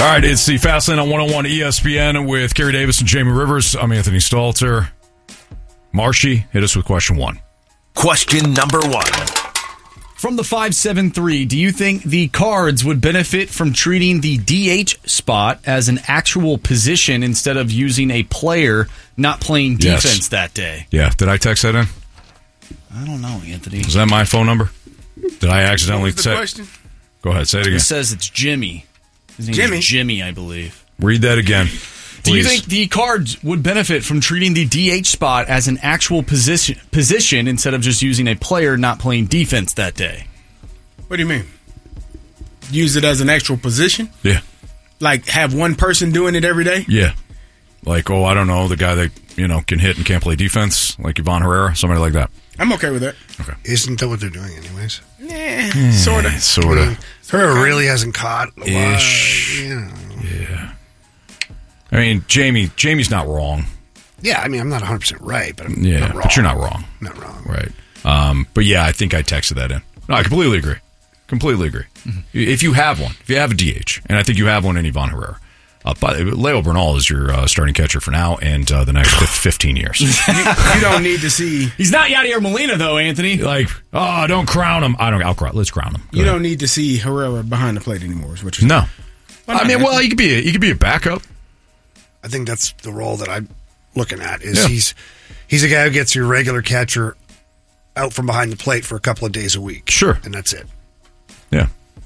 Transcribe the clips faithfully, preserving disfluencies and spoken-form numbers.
All right, it's the Fast Lane on one oh one E S P N with Kerry Davis and Jamie Rivers. I'm Anthony Stalter. Marshy, hit us with question one. Question number one. From the five seven three, do you think the Cards would benefit from treating the D H spot as an actual position instead of using a player not playing defense Yes. that day? Yeah, did I text that in? I don't know, Anthony. Is that my phone number? Did I accidentally What was the say? question? Go ahead, say it It again. says it's Jimmy. His name Jimmy? is Jimmy, I believe. Read that again. Do you please. think the Cards would benefit from treating the D H spot as an actual position position instead of just using a player not playing defense that day? What do you mean? Use it as an actual position? Yeah, Like have one person doing it every day? yeah. Like, oh, I don't know, the guy that, you know, can hit and can't play defense, like Yvonne Herrera, somebody like that. I'm okay with that. Isn't that what they're doing anyways? Yeah, sort of. Sort of. Her really hasn't caught a lot. Ish. You know. Yeah. I mean, Jamie, Jamie's not wrong. Yeah, I mean, I'm not one hundred percent right, but I'm Yeah, not wrong. but you're not wrong. Not wrong. Right. Um, but yeah, I think I texted that in. No, I completely agree. Completely agree. Mm-hmm. If you have one, if you have a D H, and I think you have one in Yvonne Herrera, uh, but Leo Bernal is your uh, starting catcher for now and uh, the next fifteen years. You, you don't need to see. He's not Yadier Molina, though, Anthony. Like, oh, don't crown him. I don't. I'll crown. Let's crown him. Go You ahead. don't need to see Herrera behind the plate anymore. Is what you're No. saying. Why not, I mean, well, Anthony? he could be. A, he could be a backup. I think that's the role that I'm looking at. Is Yeah. he's he's a guy who gets your regular catcher out from behind the plate for a couple of days a week. Sure. And that's it. Yeah.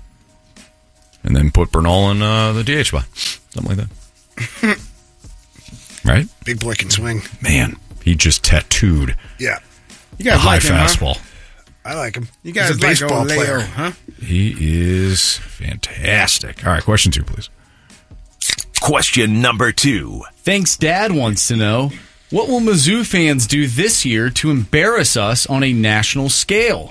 And then put Bernal in uh, the D H spot, something like that. Right? Big boy can swing. Man, he just tattooed Yeah. You a guys high like him, huh? fastball. I like him. You guys he's a like baseball old Leo, player. huh? He is fantastic. All right, question two, please. Question number two. Thanks, Dad wants to know, what will Mizzou fans do this year to embarrass us on a national scale?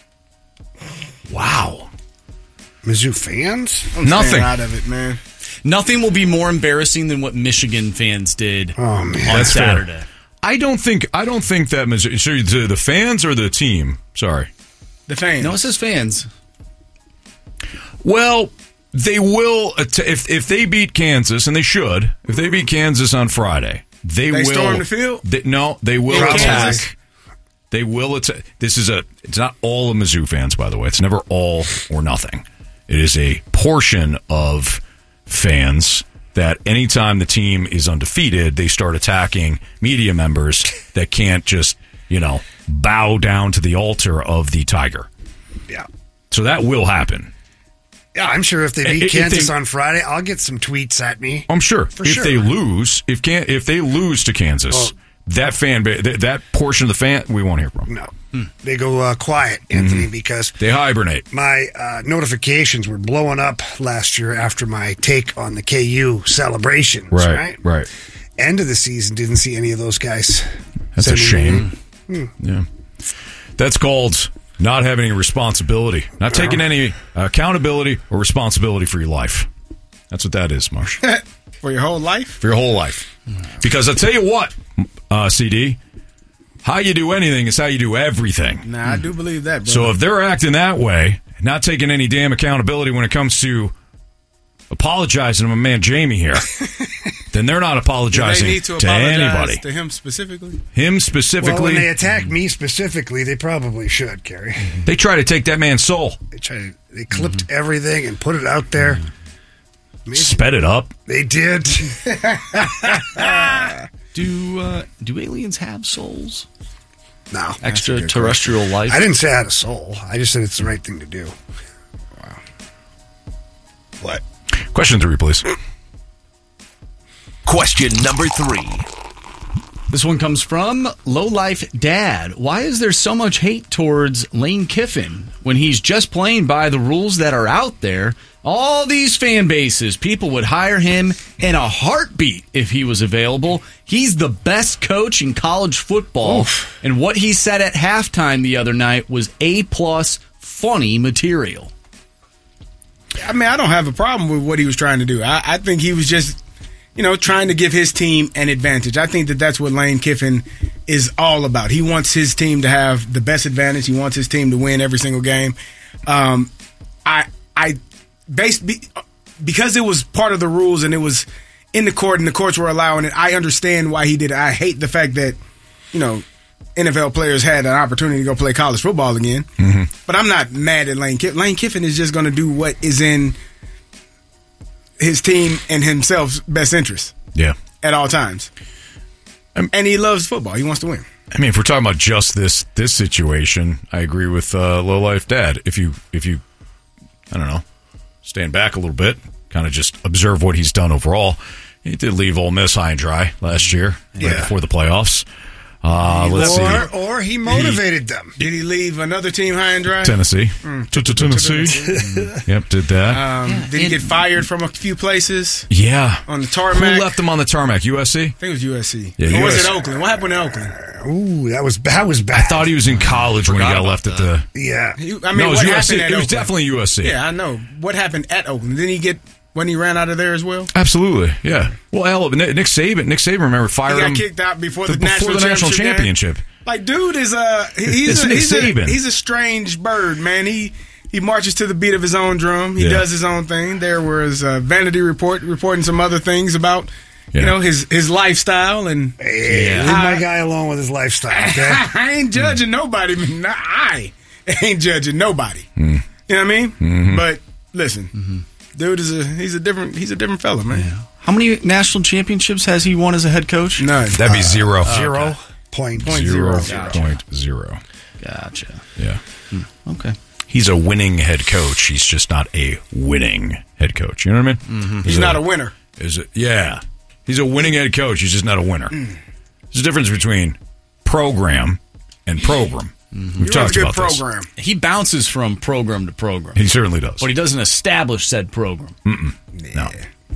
Wow. Mizzou fans? I'm Nothing. staying out of it, man. Nothing will be more embarrassing than what Michigan fans did Oh, man. on That's fair. Saturday. I don't think I don't think that Missouri, so the, the fans or the team. Sorry. The fans. No, it says fans. Well, they will att- if if they beat Kansas, and they should. If they beat Kansas on Friday, they, They will storm the field? they- no, they will In attack. Kansas? They will attack. This is a. It's not all of Mizzou fans, by the way. It's never all or nothing. It is a portion of fans that anytime the team is undefeated, they start attacking media members that can't just, you know, bow down to the altar of the Tiger. Yeah. So that will happen. Yeah, I'm sure if they beat If Kansas they- on Friday, I'll get some tweets at me. I'm sure. For if sure. they lose, if can if they lose to Kansas, Well- that fan ba- that, that portion of the fan we won't hear from. No. They go uh, quiet, Anthony, Mm-hmm. because They hibernate. my uh, notifications were blowing up last year after my take on the K U celebrations. Right. Right. Right. End of the season, didn't see any of those guys. That's a sending shame. Yeah. That's called not having any responsibility, not taking any accountability or responsibility for your life. That's what that is, Marsh. For your whole life? For your whole life. Because I'll tell you what, uh, C D, how you do anything is how you do everything. Nah, I do believe that, bro. So if they're acting that way, not taking any damn accountability when it comes to apologizing to my man Jamie here, then they're not do apologizing they need to to, apologize anybody. to him specifically? Him Well, specifically, when they they, attack me specifically, they probably should, Kerry. try to take that man's soul, They try to, they clipped everything and put it out there. Maybe sped it up. they did. Do uh, do aliens have souls? No. Extraterrestrial life? I didn't say I had a soul. I just said it's the right thing to do. Wow. What? Question three, please. Question number three. This one comes from Lowlife Dad. Why is there so much hate towards Lane Kiffin when he's just playing by the rules that are out there? All these fan bases, people would hire him in a heartbeat if he was available. He's the best coach in college football. Oof. And what he said at halftime the other night was A-plus funny material. I mean, I don't have a problem with what he was trying to do. I, I think he was just, you know, trying to give his team an advantage. I think that that's what Lane Kiffin is all about. He wants his team to have the best advantage. He wants his team to win every single game. Um, I, I, based be, because it was part of the rules and it was in the court and the courts were allowing it, I understand why he did it. I hate the fact that, you know, N F L players had an opportunity to go play college football again. Mm-hmm. But I'm not mad at Lane Kiffin. Lane Kiffin is just going to do what is in his team and himself's best interest. Yeah. At all times. Um, and he loves football. He wants to win. I mean, if we're talking about just this this situation, I agree with uh, Low Life Dad. If you, if you, I don't know, stand back a little bit, kind of just observe what he's done overall. He did leave Ole Miss high and dry last year, yeah. right before the playoffs. Uh, let's or, see. or he motivated them. Did he leave another team high and dry? Tennessee. Mm. Tennessee. Yep, did that. Um, Yeah, did he and- get fired from a few places? Yeah. On the tarmac? Who left him on the tarmac? U S C? I think it was U S C. Yeah, or was U S C. it Oakland? What happened to Oakland? Ooh, that was that was bad. I thought he was in college when he got left at the. Yeah. He, I mean, no, it was what U S C. happened at It was Oakland? definitely U S C. Yeah, I know. What happened at Oakland? Didn't he get when he ran out of there as well? Absolutely, yeah. Well, hell, Nick Nick Saban, Nick Saban, remember, fired He got him kicked out before the, before national, the national championship. championship. game. Like, dude is a he's It's a, Nick he's, a, Saban. he's a strange bird, man. He he marches to the beat of his own drum. He Yeah. does his own thing. There was a Vanity Report reporting some other things about Yeah. you know his his lifestyle and. Hey, leave my guy alone with his lifestyle, okay? I ain't judging nobody. Not I ain't judging nobody. Mm. You know what I mean? Mm-hmm. But listen, Mm-hmm. dude is a he's a different he's a different fella, man. How many national championships has he won as a head coach? None. That'd be zero. Zero point Point Zero zero. point zero. Gotcha. Yeah. Okay. He's a winning head coach. He's just not a winning head coach. You know what I mean? Mm-hmm. He's not a winner. Is it? Yeah. He's a winning head coach. He's just not a winner. Mm. There's a difference between program and program. We've He runs a talked good about this. program. He bounces from program to program, He certainly does. but he doesn't establish said program. No.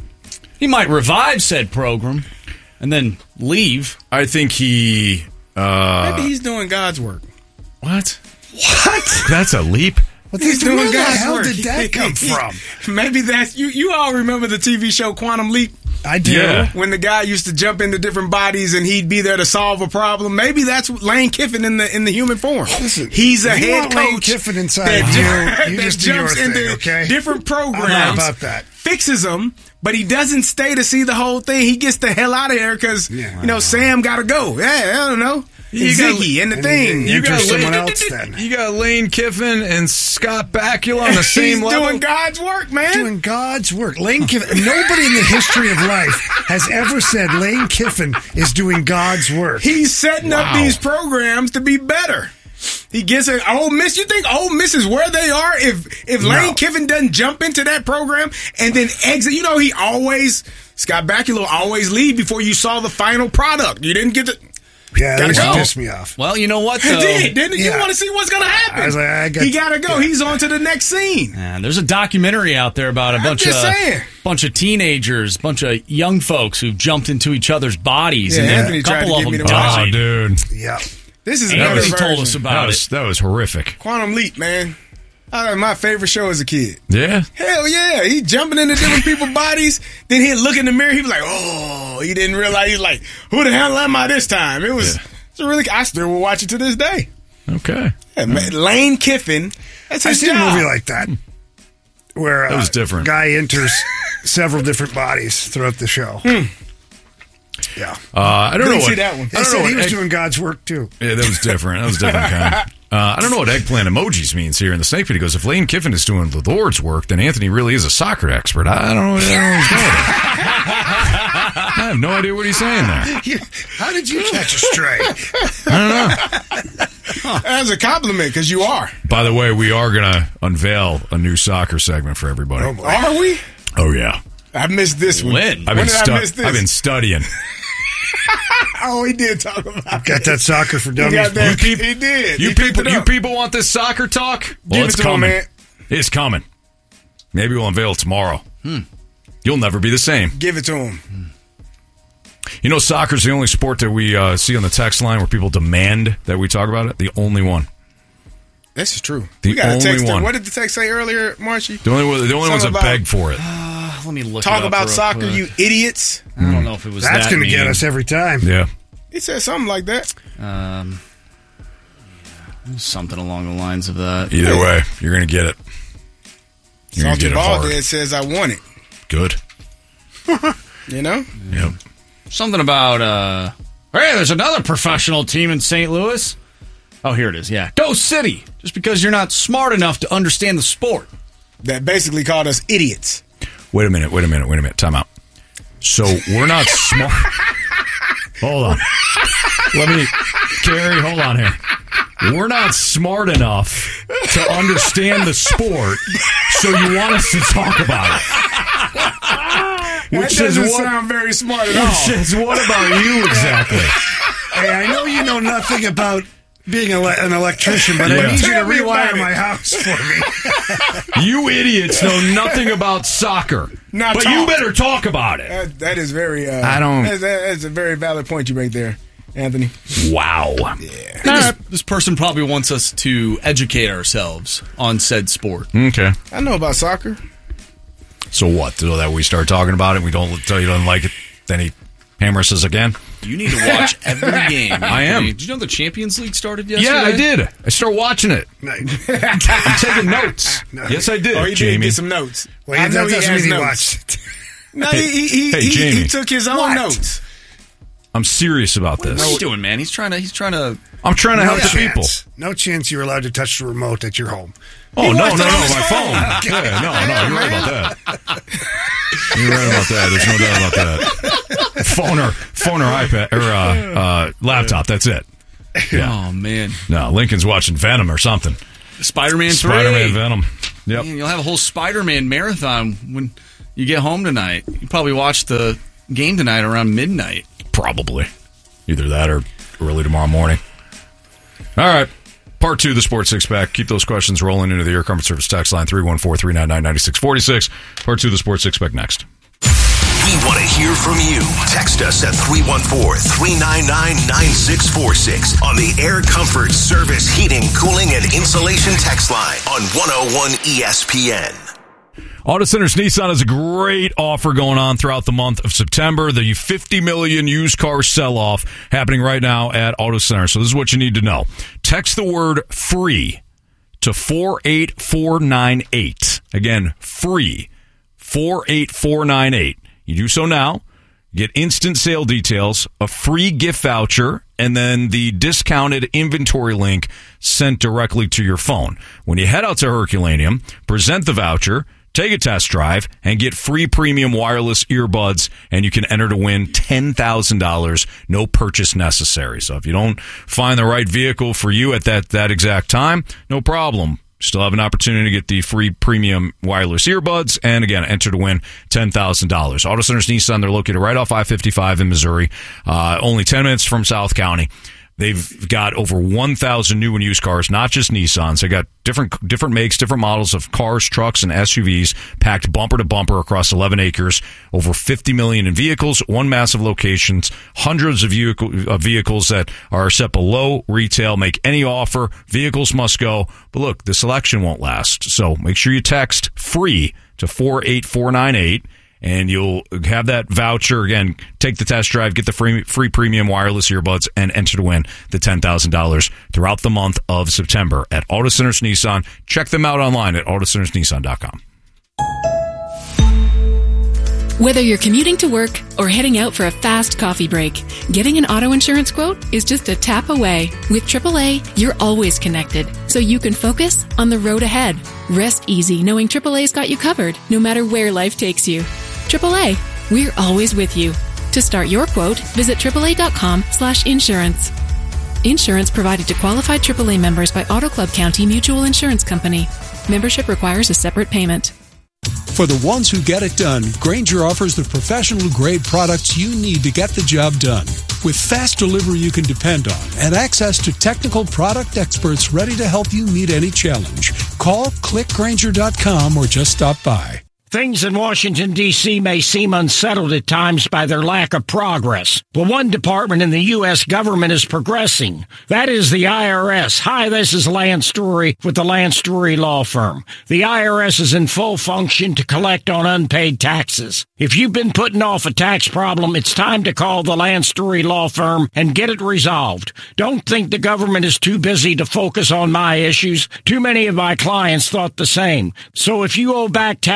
He might revive said program and then leave. I think he. Uh, Maybe he's doing God's work. what? What? That's a leap. What He's the, doing where the God's hell work. did that come from? Maybe that's you. You all remember the T V show Quantum Leap? I do. Yeah. When the guy used to jump into different bodies and he'd be there to solve a problem. Maybe that's Lane Kiffin in the in the human form. Listen, he's a if you head want coach Lane Kiffin inside that, you, you that just do your jumps thing, into okay? different programs. I'm not about that. Fixes them, but he doesn't stay to see the whole thing. He gets the hell out of here because Yeah. you know Sam got to go. Yeah, I don't know. You And got- Ziggy and the and thing. you got got someone Lane- else then. You got Lane Kiffin and Scott Bakula on the same He's level. doing God's work, man. Doing God's work. Lane Kiffin. Nobody in the history of life has ever said Lane Kiffin is doing God's work. He's setting up Wow. these programs to be better. He gets an Ole Miss. You think Ole Miss is where they are if if Lane No. Kiffin doesn't jump into that program and then exit? You know, he always Scott Bakula always leave before you saw the final product. You didn't get to. Yeah, that Gotta used to go. piss me off. Well, you know what, He though? did, didn't he? You Yeah. want to see what's going to happen? I was like, I got he to- got to go. yeah. He's on to the next scene. And there's a documentary out there about a bunch of just saying. bunch of teenagers, bunch of young folks who've jumped into each other's bodies, Yeah, and then Anthony a tried couple to of get me them to watch Oh, died. dude. Yeah. This is Anthony another told version. us That about was, it. that was horrific. Quantum Leap, man. Uh, my favorite show as a kid. Yeah. Hell yeah. He jumping into different people's bodies. Then he'd look in the mirror. He was like, oh, he didn't realize. He's like, who the hell am I this time? It was, Yeah. it's a really, I still will watch it to this day. Okay. Yeah, man, Lane Kiffin, that's I've his seen job. a movie like that where uh, That was different. a guy enters several different bodies throughout the show. Yeah. Uh, I don't Didn't know what. see that one. I They don't know said what he was egg- doing God's work too. Yeah, that was different. That was a different kind. Uh, I don't know what eggplant emojis means here in the snake pit. He goes, if Lane Kiffin is doing the Lord's work, then Anthony really is a soccer expert. I, I don't know what I don't know what's going on. I have no idea what he's saying there. You- How did you catch a stray? I don't know. That's a compliment because you are. By the way, we are going to unveil a new soccer segment for everybody. Oh, boy. Are we? Oh, yeah. I missed this one. When? I've When been, did stu- I miss this? I've been studying. Oh, he did talk about Got it. that soccer for He dummies. got that. book. He did. You He picked people, it you up. people want this soccer talk? Well, Give it's it to him, coming. man. It's coming. Maybe we'll unveil it tomorrow. You'll never be the same. Give it to him. You know, soccer's the only sport that we uh, see on the text line where people demand that we talk about it. The only one. This is true. The we got a only text. one. What did the text say earlier, Marshy? The only, one- the only ones that Something about- beg for it. Uh, let me look. Talk it up about real soccer, quick. you idiots. I don't know if it was That's that going to get mean. us every time. Yeah. He said something like that. Um, something along the lines of that. Either way, you're going to get it. You're going to Salty get it Ball hard. Dead says I want it. Good. You know? Yep. Something about, uh, hey, there's another professional team in Saint Louis. Oh, here it is, yeah. Go City, just because you're not smart enough to understand the sport. That basically called us idiots. Wait a minute, wait a minute, wait a minute. Time out. So we're not smart. Hold on. Let me, Gary, hold on here. We're not smart enough to understand the sport, so you want us to talk about it. Which that doesn't is what, sound very smart at which all. is what about you exactly? Hey, I know you know nothing about being a, an electrician, but Yeah. I need you to Tell me about rewire it. my house for me. You idiots know nothing about soccer. Now but talk. you better talk about it. That, that is very. Uh, I don't- That's, that's a very valid point you make there, Anthony. Wow. This, this person probably wants us to educate ourselves on said sport. Okay. I know about soccer. So what? So that we start talking about it, we don't tell you don't like it, then he hammers us again? You need to watch every game. I am. Did you know the Champions League started yesterday? Yeah, I did. I started watching it. I'm taking notes. Yes, I did, Oh, he did Jamie. get some notes. Well, I that know he doesn't has mean he notes. watched it. No, he, he, he, Hey, he, Jamie. he took his own What? notes. I'm serious about What are you this. doing, man? He's trying to. He's trying to. I'm trying to No help the people. chance. No chance you're allowed to touch the remote at your home. Oh, no, no, watched no, it on his my phone. phone. Yeah, no, no, you're right about that. You're right about that. There's no doubt about that. Phone or, phone or iPad, or uh, uh, laptop, that's it. Yeah. Oh man, No, Lincoln's watching Venom or something. Spider-Man three. Spider-Man Venom. Yep. Man, you'll have a whole Spider-Man marathon when you get home tonight. You probably watch the game tonight around midnight. Probably. Either that or early tomorrow morning. All right. Part two of the Sports Six Pack. Keep those questions rolling into the Air Comfort Service text line three one four, three nine nine, nine six four six. Part two of the Sports Six Pack next. We want to hear from you. Text us at three one four, three nine nine, nine six four six on the Air Comfort Service Heating, Cooling, and Insulation text line on one oh one E S P N. Auto Centers Nissan has a great offer going on throughout the month of September. The fifty million used car sell-off happening right now at Auto Center. So this is what you need to know. Text the word FREE to four eight four nine eight. Again, FREE, four eight four nine eight. You do so now. Get instant sale details, a free gift voucher, and then the discounted inventory link sent directly to your phone. When you head out to Herculaneum, present the voucher, take a test drive, and get free premium wireless earbuds, and you can enter to win ten thousand dollars, no purchase necessary. So if you don't find the right vehicle for you at that, that exact time, no problem. Still have an opportunity to get the free premium wireless earbuds, and again, enter to win ten thousand dollars. Auto Centers Nissan, they're located right off I fifty-five in Missouri, uh, only ten minutes from South County. They've got over one thousand new and used cars, not just Nissans. They got different different makes, different models of cars, trucks, and S U Vs packed bumper to bumper across eleven acres. Over fifty million in vehicles, one massive locations, hundreds of vehicle, uh, vehicles that are set below retail. Make any offer. Vehicles must go. But look, the selection won't last. So make sure you text FREE to four eight four nine eight. And you'll have that voucher. Again, take the test drive, get the free free premium wireless earbuds, and enter to win the ten thousand dollars throughout the month of September at Auto Centers Nissan. Check them out online at auto centers nissan dot com. Whether you're commuting to work or heading out for a fast coffee break, getting an auto insurance quote is just a tap away. With triple A, you're always connected, so you can focus on the road ahead. Rest easy knowing triple A's got you covered, no matter where life takes you. triple A, we're always with you. To start your quote, visit triple A dot com slash insurance. Insurance provided to qualified triple A members by Auto Club County Mutual Insurance Company. Membership requires a separate payment. For the ones who get it done, Grainger offers the professional-grade products you need to get the job done. With fast delivery you can depend on and access to technical product experts ready to help you meet any challenge, call click grainger dot com or just stop by. Things in Washington, D C may seem unsettled at times by their lack of progress, but one department in the U S government is progressing. That is the I R S. Hi, this is Lance Story with the Lance Story Law Firm. The I R S is in full function to collect on unpaid taxes. If you've been putting off a tax problem, it's time to call the Lance Story Law Firm and get it resolved. Don't think the government is too busy to focus on my issues. Too many of my clients thought the same. So if you owe back taxes or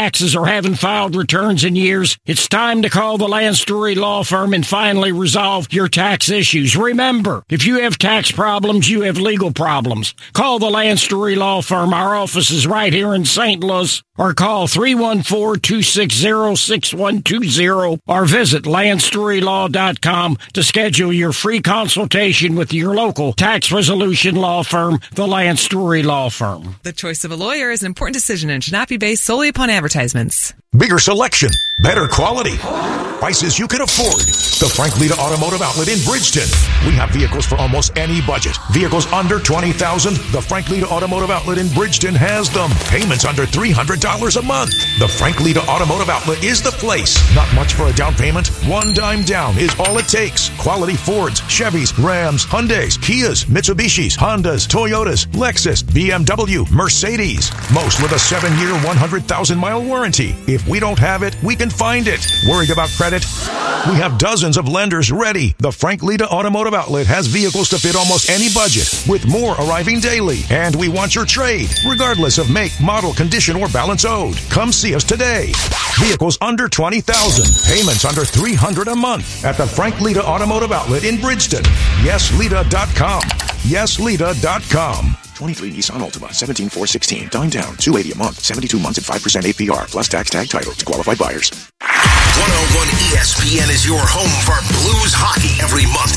or haven't filed returns in years, it's time to call the Lance Story Law Firm and finally resolve your tax issues. Remember, if you have tax problems, you have legal problems. Call the Lance Story Law Firm. Our office is right here in Saint Louis. Or call three one four, two six zero, six one two zero or visit lance story law dot com to schedule your free consultation with your local tax resolution law firm, the Lance Story Law Firm. The choice of a lawyer is an important decision and should not be based solely upon advertisements. Bigger selection, better quality, prices you can afford. The Frank Lita Automotive Outlet in Bridgeton. We have vehicles for almost any budget. Vehicles under twenty thousand dollars. The Frank Lita Automotive Outlet in Bridgeton has them. Payments under three hundred dollars a month. The Frank Lita Automotive Outlet is the place. Not much for a down payment. One dime down is all it takes. Quality Fords, Chevys, Rams, Hyundais, Kias, Mitsubishis, Hondas, Toyotas, Lexus, B M W, Mercedes. Most with a seven-year, one hundred thousand mile warranty. If we don't have it, we can find it. Worried about credit? We have dozens of lenders ready. The Frank Lita Automotive Outlet has vehicles to fit almost any budget, with more arriving daily. And we want your trade, regardless of make, model, condition, or balance owed. Come see us today. Vehicles under twenty thousand dollars. Payments under three hundred dollars a month at the Frank Lita Automotive Outlet in Bridgeton. yes lita dot com. yes lita dot com. twenty-three Nissan Altima, seventeen four sixteen. Dime down, two hundred eighty dollars a month, seventy-two months at five percent A P R, plus tax tag title to qualified buyers. one oh one E S P N is your home for Blues hockey every month.